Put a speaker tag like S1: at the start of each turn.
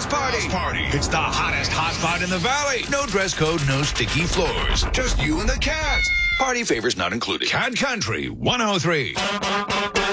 S1: House Party. It's the hottest hot spot in the valley. No dress code, no sticky floors. Just you and the cat. Party favors not included. Cat Country 103.